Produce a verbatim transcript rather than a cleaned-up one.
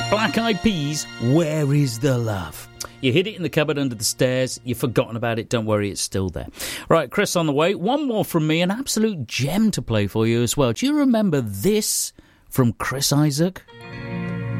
Black Eyed Peas, Where is the Love? You hid it in the cupboard under the stairs. You've forgotten about it. Don't worry, it's still there. Right, Chris on the way. One more from me, an absolute gem to play for you as well. Do you remember this from Chris Isaak?